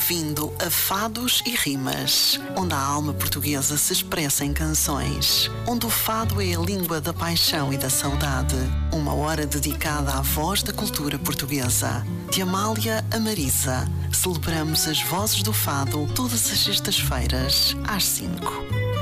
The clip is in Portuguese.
Bem-vindo a Fados e Rimas, onde a alma portuguesa se expressa em canções, onde o fado é a língua da paixão e da saudade. Uma hora dedicada à voz da cultura portuguesa. De Amália a Marisa, celebramos as vozes do fado todas as sextas-feiras, às 5.